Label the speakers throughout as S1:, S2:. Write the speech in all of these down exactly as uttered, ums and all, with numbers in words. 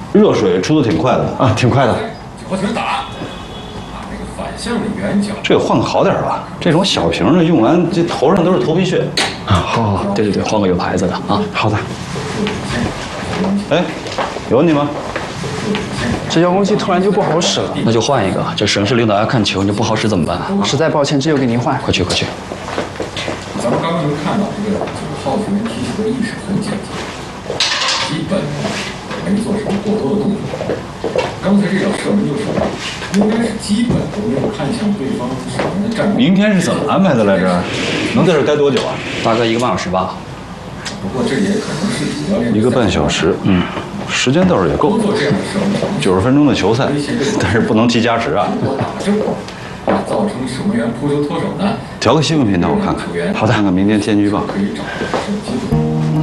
S1: 热水出的挺快的
S2: 啊，挺快的。
S3: 脚停打，把那个反向的圆角。
S1: 这个换个好点吧，这种小瓶的用完这头上都是头皮屑。
S2: 啊，好好好，对对对，换个有牌子的啊。好的。
S1: 哎，有你吗？
S4: 这遥控器突然就不好使了，
S2: 那就换一个，这省市领导要看球，你不好使怎么办？
S4: 实在抱歉，这就给您换。
S2: 快去快去。
S3: 咱们刚刚能看到这个九号球员踢球的意识很简洁，基本没做什么过多的动作。刚才这脚射门就是应该是基本都没有看向对方守门的站位。
S1: 明天是怎么安排的来着？能在这儿待多久啊？
S2: 大概一个半小时吧。
S3: 不过这也可能是主教练
S1: 一个半小时，嗯，时间倒是也够。九十分钟的球赛，但是不能踢加时啊。
S3: 打正，造成守门员扑球脱手呢。
S1: 调个新闻频道我看看。好的，看看明天天气预报。
S3: 可以找到手机会。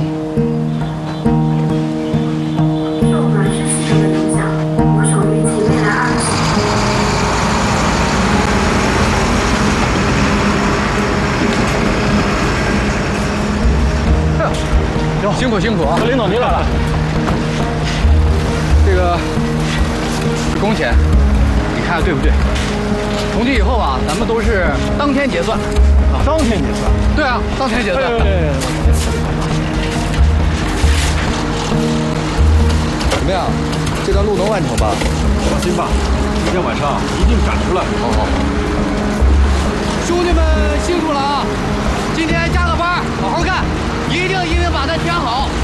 S5: 受短时系统的影响，我手预计未来二十
S4: 行，辛苦辛苦啊！领导您来了。这个是工钱，你看对不对？从今以后啊，咱们都是当天结算。啊，当天结算？对啊，当天结算。
S6: 怎么样？这段路能完成吧？
S7: 放心吧，今天晚上一定赶出来。
S6: 好好。
S4: 兄弟们辛苦了啊！今天加个班，好好干，一定一定把它填好。